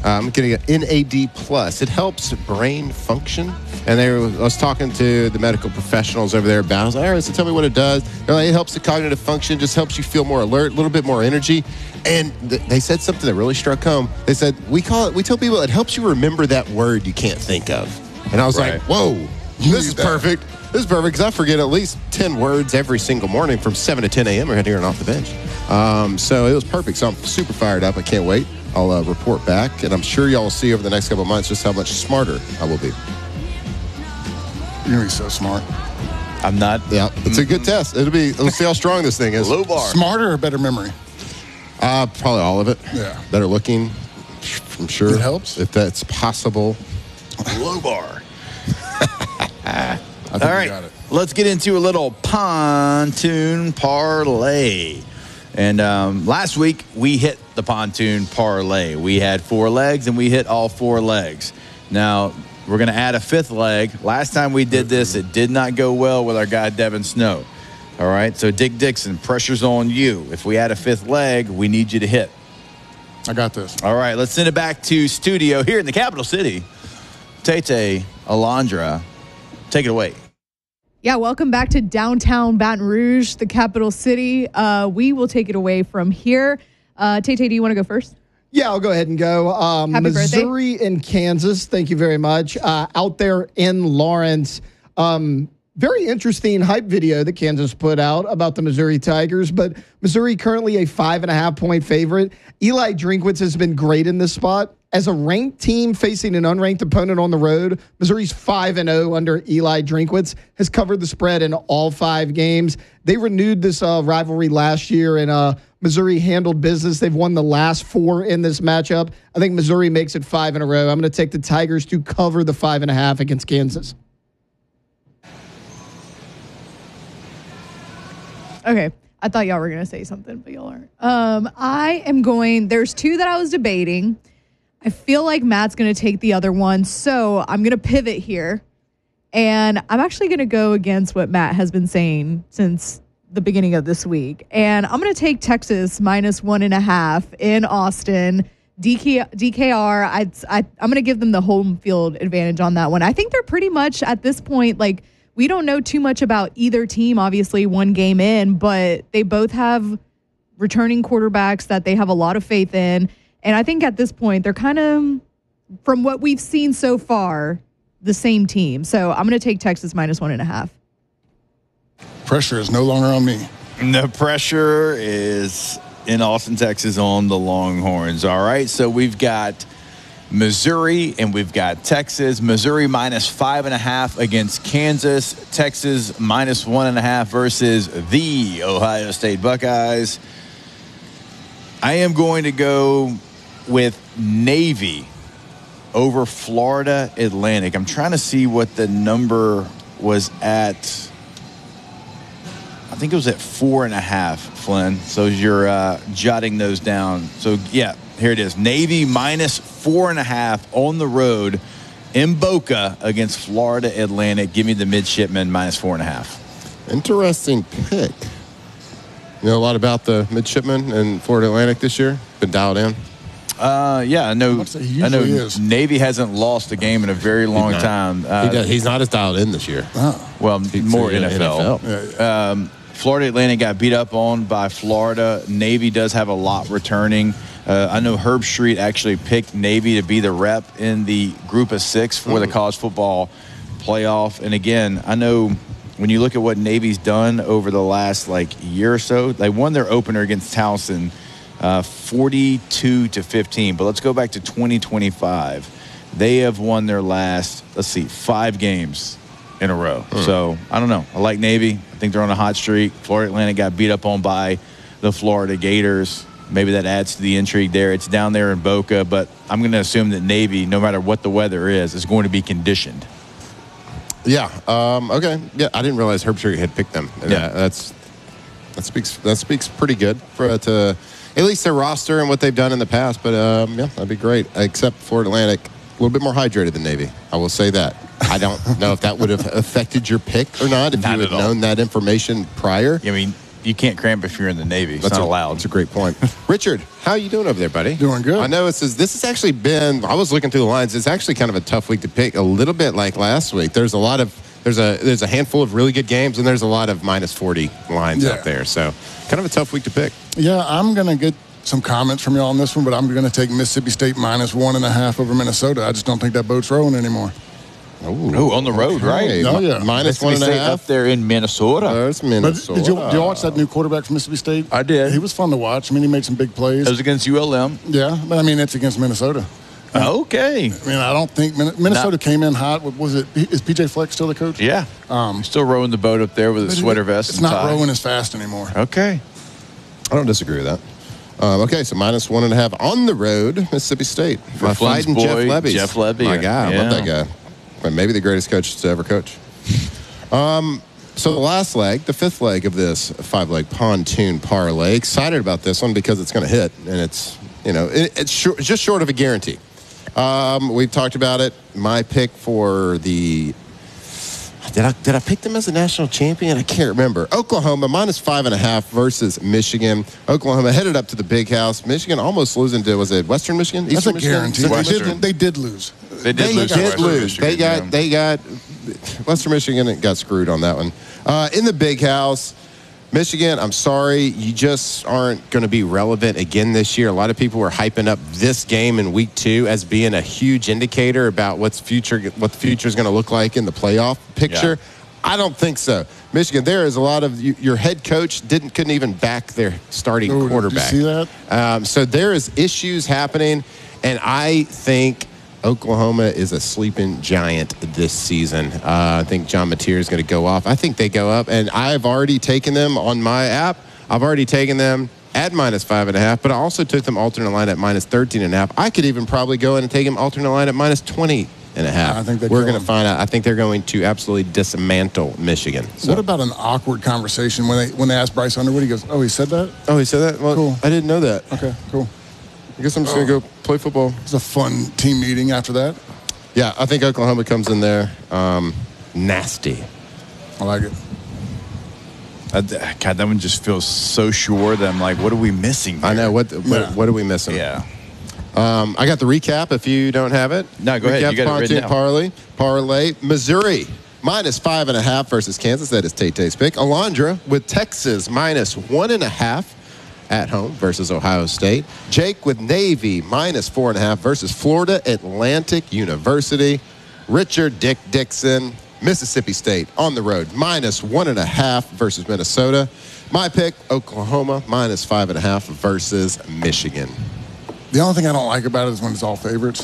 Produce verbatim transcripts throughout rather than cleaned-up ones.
I'm getting an N A D plus. It helps brain function. And they were, I was talking to the medical professionals over there about it. I was like, all right, so tell me what it does. They're like, it helps the cognitive function, just helps you feel more alert, a little bit more energy. And th- they said something that really struck home. They said, we call it, we tell people it helps you remember that word you can't think of. And I was right. like, whoa, this is that. perfect. This is perfect because I forget at least ten words every single morning from seven to ten a.m. right here and off the bench. Um, so it was perfect. So I'm super fired up. I can't wait. I'll uh, report back, and I'm sure y'all will see over the next couple of months just how much smarter I will be. You're going to be so smart. I'm not. Yeah, it's a good test. It'll be. Let's see how strong this thing is. Low bar. Smarter or better memory? Uh, probably all of it. Yeah. Better looking, I'm sure. It helps. If that's possible. Low bar. I think All you right, got it. let's get into a little pontoon parlay. And um, last week, we hit the pontoon parlay. We had four legs, and we hit all four legs. Now, we're going to add a fifth leg. Last time we did this, it did not go well with our guy, Devin Snow. All right, so Dick Dixon, pressure's on you. If we add a fifth leg, we need you to hit. I got this. All right, let's send it back to studio here in the capital city. Tete, Alondra, take it away. Yeah, welcome back to downtown Baton Rouge, the capital city. Uh, we will take it away from here. Uh, Tay Tay, do you want to go first? Yeah, I'll go ahead and go. Um, Happy Missouri birthday. and Kansas, thank you very much. Uh, out there in Lawrence, um, very interesting hype video that Kansas put out about the Missouri Tigers, but Missouri currently a five and a half point favorite. Eli Drinkwitz has been great in this spot. As a ranked team facing an unranked opponent on the road, Missouri's five and oh under Eli Drinkwitz, has covered the spread in all five games. They renewed this uh, rivalry last year, and uh, Missouri handled business. They've won the last four in this matchup. I think Missouri makes it five in a row. I'm going to take the Tigers to cover the five and a half against Kansas. Okay. I thought y'all were going to say something, but y'all aren't. Um, I am going, there's two that I was debating. I feel like Matt's going to take the other one, so I'm going to pivot here. And I'm actually going to go against what Matt has been saying since the beginning of this week. And I'm going to take Texas minus one and a half in Austin. D K, D K R, I, I, I'm going to give them the home field advantage on that one. I think they're pretty much at this point, like, we don't know too much about either team, obviously, one game in, but they both have returning quarterbacks that they have a lot of faith in. And I think at this point, they're kind of, from what we've seen so far, the same team. So I'm going to take Texas minus one and a half. Pressure is no longer on me. The pressure is in Austin, Texas on the Longhorns. All right, so we've got Missouri and we've got Texas. Missouri minus five and a half against Kansas. Texas minus one and a half versus the Ohio State Buckeyes. I am going to go with Navy over Florida Atlantic. I'm trying to see what the number was at. I think it was at four and a half, Flynn. So you're uh, jotting those down. So, yeah, here it is. Navy minus four and a half on the road in Boca against Florida Atlantic. Give me the midshipmen minus four and a half. Interesting pick. You know a lot about the midshipmen and Florida Atlantic this year? Been dialed in? Uh, yeah, I know. I know. Is. Navy hasn't lost a game in a very long He's time. Uh, he does, he's not as dialed in this year. Oh. Well, He's more in N F L. N F L. Um, Florida Atlantic got beat up on by Florida. Navy does have a lot returning. Uh, I know Herb Street actually picked Navy to be the rep in the group of six for mm. the college football playoff. And again, I know when you look at what Navy's done over the last like year or so, they won their opener against Towson uh, forty-two to fifteen. But let's go back to twenty twenty-five. They have won their last, let's see, five games in a row. Mm. So I don't know. I like Navy. I think they're on a hot streak. Florida Atlantic got beat up on by the Florida Gators. Maybe that adds to the intrigue there. It's down there in Boca, but I'm going to assume that Navy, no matter what the weather is, is going to be conditioned. Yeah. Um, okay. Yeah, I didn't realize Herb Street had picked them. Yeah, uh, that's that speaks that speaks pretty good for uh, to at least their roster and what they've done in the past. But um, yeah, that'd be great. Except Florida Atlantic, a little bit more hydrated than Navy. I will say that. I don't know if that would have affected your pick or not if Not you had at all. known that information prior. I mean, you can't cramp if you're in the Navy. It's That's not a, allowed. That's a great point. Richard, how you doing over there, buddy? Doing good. I know this is this has actually been. I was looking through the lines. It's actually kind of a tough week to pick. A little bit like last week. There's a lot of there's a there's a handful of really good games, and there's a lot of minus forty lines Yeah. out there. So kind of a tough week to pick. Yeah, I'm going to get some comments from y'all on this one, but I'm going to take Mississippi State minus one and a half over Minnesota. I just don't think that boat's rowing anymore. Oh, on the road, right? Hey, Oh, yeah. minus one and a State half. up there in Minnesota. There's But Minnesota. did you, did you watch that new quarterback from Mississippi State? I did. He was fun to watch. I mean, he made some big plays. It was against U L M. Yeah, but I mean, it's against Minnesota. Okay. I mean, I don't think Min- Minnesota Not- came in hot. What was it? Is P J Fleck still the coach? Yeah. Um, Still rowing the boat up there with a But it- sweater vest. It's and not tie. rowing as fast anymore. Okay. I don't disagree with that. Um, okay, so minus one and a half on the road, Mississippi State. For My Flynn's fighting Jeff boy, Lebby. Jeff Lebby. My guy, I love that Yeah. guy. Well, maybe the greatest coach to ever coach. Um, so the last leg, the fifth leg of this five-leg pontoon parlay. Excited about this one because it's going to hit, and it's you know it, it's short, just short of a guarantee. Um, we've talked about it. My pick for the did I did I pick them as a national champion? I can't remember. Oklahoma minus five and a half versus Michigan. Oklahoma headed up to the big house. Michigan almost losing to was it Western Michigan? That's Eastern a Michigan? guarantee. Is it They Western? did, they did lose. They did They lose. to did Western lose. Michigan, They got yeah. they got Western Michigan got screwed on that one. Uh, in the big house, Michigan, I'm sorry, you just aren't going to be relevant again this year. A lot of people were hyping up this game in week two as being a huge indicator about what's future, what the future is going to look like in the playoff picture. Yeah. I don't think so. Michigan, there is a lot of you, your head coach didn't couldn't even back their starting Oh, did you quarterback. see that? Um, so there is issues happening, and I think Oklahoma is a sleeping giant this season. Uh, I think John Mateer is going to go off. I think they go up, and I've already taken them on my app. I've already taken them at minus five and a half, but I also took them alternate line at minus thirteen and a half. I could even probably go in and take them alternate line at minus twenty and a half. I think they We're kill going to them. find out. I think they're going to absolutely dismantle Michigan. So- What about an awkward conversation when they when they asked Bryce Underwood? He goes, "Oh, he said that. Oh, he said that? Well, Cool. I didn't know that. Okay, cool." I guess I'm just going to go play football. It's a fun team meeting after that. Yeah, I think Oklahoma comes in there um, nasty. I like it. Uh, God, that one just feels so sure that I'm like, what are we missing? I here? know. What what, Yeah. what are we missing? Yeah. Um, I got the recap if you don't have it. No, go ahead. Recap You got it written pontoon down. parlay. Parlay. Missouri minus five and a half versus Kansas. That is Tay-Tay's pick. Alondra with Texas minus one and a half at home versus Ohio State. Jake with Navy minus four and a half versus Florida Atlantic University. Richard Dick Dixon, Mississippi State on the road minus one and a half versus Minnesota. My pick, Oklahoma minus five and a half versus Michigan. The only thing I don't like about it is when it's all favorites.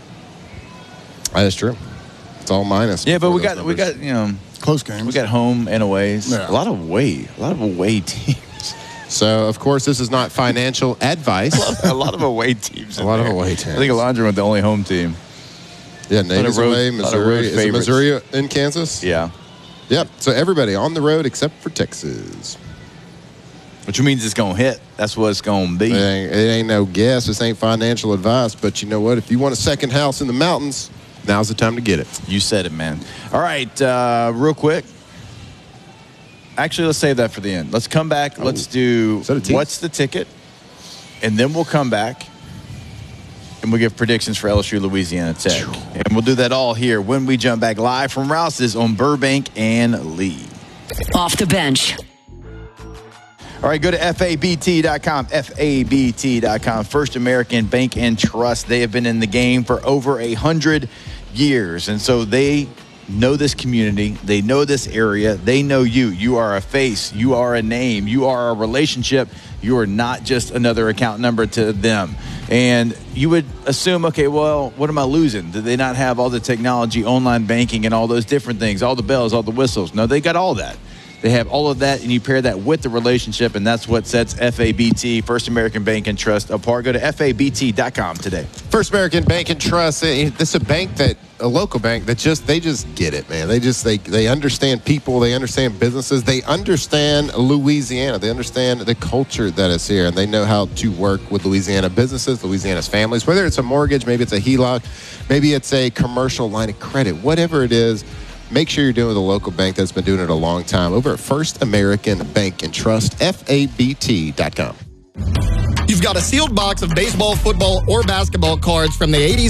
That is true. It's all minus. Yeah, but for we those got we numbers. got you know Close games. we got home and aways. Yeah. A lot of away, a lot of away teams. So, of course, this is not financial advice. a lot of away teams. A in lot of there. away I teams. think Alondra went the only home team. Yeah, Navy's road- away. lot of road Missouri. Is it favorites. Missouri in Kansas? Yeah. Yep. So everybody on the road except for Texas. Which means it's gonna hit. That's what it's gonna be. It ain't, it ain't no guess. This ain't financial advice. But you know what? If you want a second house in the mountains, now's the time to get it. You said it, man. All right, uh, real quick. Actually, let's save that for the end. Let's come back. Let's do Is that a tease? what's the ticket, and then we'll come back and we'll give predictions for L S U Louisiana Tech, and we'll do that all here when we jump back live from Rouse's on Burbank and Lee. Off the bench. All right, go to F A B T dot com, F A B T dot com. First American Bank and Trust. They have been in the game for over a hundred years, and so they know this community. They know this area. They know you. You are a face. You are a name. You are a relationship. You are not just another account number to them. And you would assume, okay, well, what am I losing? Do they not have all the technology, online banking, and all those different things, all the bells, all the whistles? No, they got all that. They have all of that, and you pair that with the relationship, and that's what sets F A B T, First American Bank and Trust, apart. Go to F A B T dot com today. First American Bank and Trust. eh, This is a bank that a local bank that just they just get it, man. They just they they understand people. They understand businesses. They understand Louisiana. They understand the culture that is here, and they know how to work with Louisiana businesses, Louisiana's families. Whether it's a mortgage, maybe it's a H E L O C, maybe it's a commercial line of credit, whatever it is. make sure you're doing it with a local bank that's been doing it a long time. Over at First American Bank and Trust, F A B T dot com. You've got a sealed box of baseball, football, or basketball cards from the eighties